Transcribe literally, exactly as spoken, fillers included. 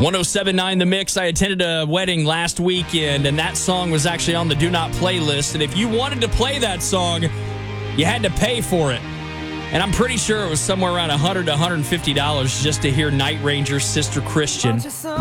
one oh seven point nine The Mix. I attended a wedding last weekend, and that song was actually on the Do Not Play list. And if you wanted to play that song, you had to pay for it. And I'm pretty sure it was somewhere around one hundred dollars to one hundred fifty dollars just to hear Night Ranger's Sister Christian.